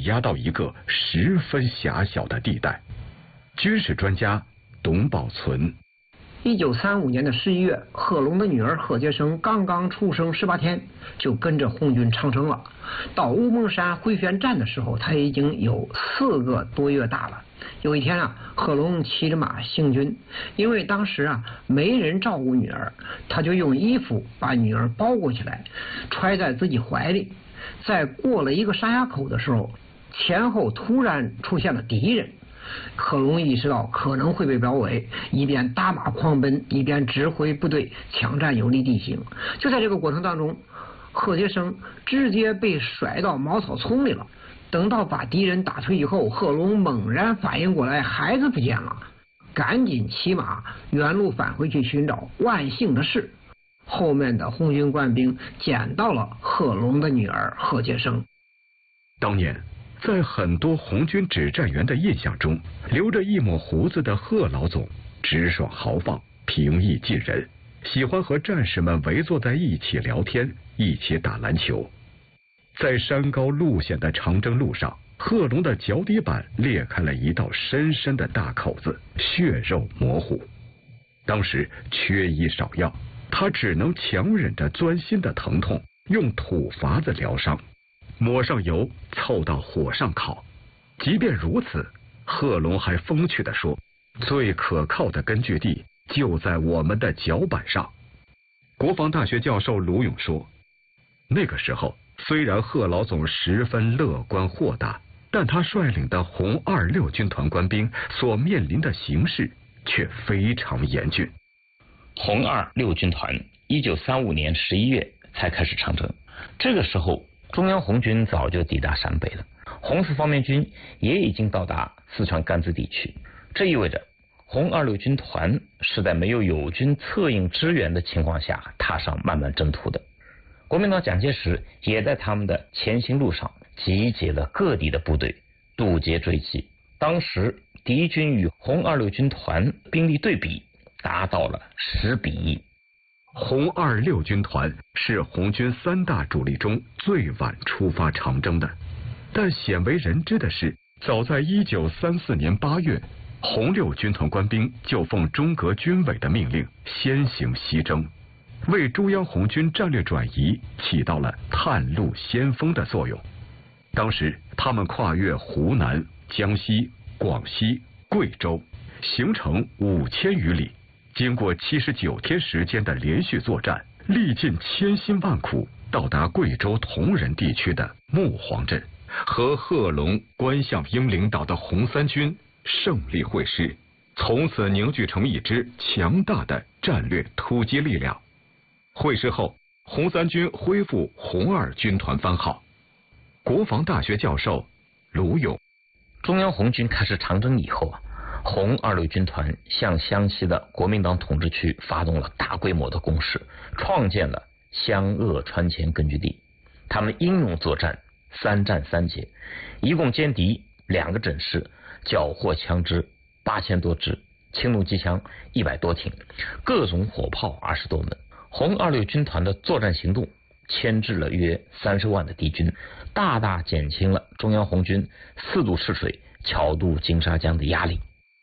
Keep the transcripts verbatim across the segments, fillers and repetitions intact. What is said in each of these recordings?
压到一个十分狭小的地带。军事专家董宝存。 一九三五年的十一月，贺龙的女儿贺杰生刚刚出生十八天，就跟着红军长征了。到乌蒙山回旋站的时候，他已经有四个多月大了。有一天啊，贺龙骑着马行军，因为当时啊没人照顾女儿，他就用衣服把女儿包裹起来，揣在自己怀里。在过了一个山崖口的时候，前后突然出现了敌人。贺龙意识到可能会被包围，一边打马狂奔，一边指挥部队抢占有利地形。就在这个过程当中，贺杰生直接被甩到茅草丛里了。等到把敌人打退以后，贺龙猛然反应过来，孩子不见了，赶紧骑马原路返回去寻找。万幸的是，后面的红军官兵捡到了贺龙的女儿贺杰生。 当年在很多红军指战员的印象中，留着一抹胡子的贺老总直爽豪放，平易近人，喜欢和战士们围坐在一起聊天，一起打篮球。在山高路险的长征路上，贺龙的脚底板裂开了一道深深的大口子，血肉模糊。当时缺医少药，他只能强忍着钻心的疼痛，用土法子疗伤，抹上油，凑到火上烤。即便如此，贺龙还风趣地说，最可靠的根据地就在我们的脚板上。国防大学教授卢勇说，那个时候虽然贺老总十分乐观豁达，但他率领的红二六军团官兵所面临的形势却非常严峻。 红二六军团一九三五年十一月才开始长征，这个时候中央红军早就抵达陕北了，红四方面军也已经到达四川甘孜地区。这意味着红二六军团是在没有友军策应支援的情况下踏上漫漫征途的。国民党蒋介石也在他们的前行路上集结了各地的部队，渡劫追击。当时敌军与红二六军团兵力对比达到了十比一。 红二六军团是红军三大主力中最晚出发长征的，但鲜为人知的是，早在一九三四年八月，红六军团官兵就奉中革军委的命令先行西征，为中央红军战略转移起到了探路先锋的作用。当时他们跨越湖南、江西、广西、贵州，行程五千余里，经过七十九天时间的连续作战，历尽千辛万苦，到达贵州铜仁地区的木黄镇，和贺龙、关向英领导的红三军胜利会师，从此凝聚成一支强大的战略突击力量。会师后，红三军恢复红二军团番号。国防大学教授卢勇， 中央红军开始长征以后啊，红二六军团向湘西的国民党统治区发动了大规模的攻势，创建了湘鄂川黔根据地。他们英勇作战，三战三捷，一共歼敌两个整师，缴获枪支八千多支，轻弩机枪一百多挺，各种火炮二十多门。红二六军团的作战行动牵制了约三十万的敌军，大大减轻了中央红军四渡赤水、巧渡金沙江的压力。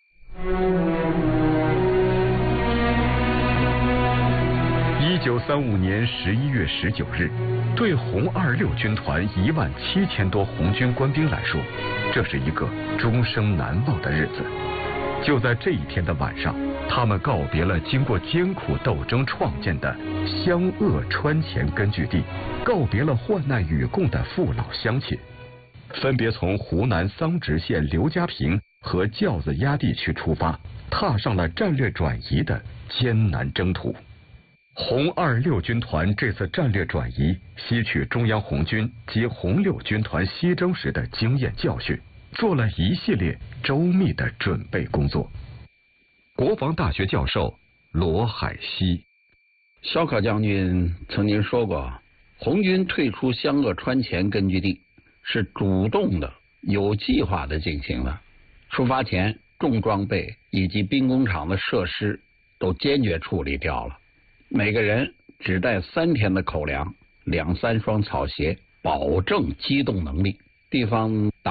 一九三五年十一月十九日，对红二六军团一万七千多红军官兵来说，这是一个终生难忘的日子。就在这一天的晚上，他们告别了经过艰苦斗争创建的湘鄂川黔根据地，告别了患难与共的父老乡亲，分别从湖南桑植县刘家坪和教子崖地区出发，踏上了战略转移的艰难征途。红二六军团这次战略转移，吸取中央红军及红六军团西征时的经验教训，做了一系列周密的准备工作。国防大学教授罗海西， 萧可将军曾经说过，红军退出湘鄂川黔根据地是主动的、有计划的进行的。出发前，重装备以及兵工厂的设施都坚决处理掉了，每个人只带三天的口粮，两三双草鞋，保证机动能力。地方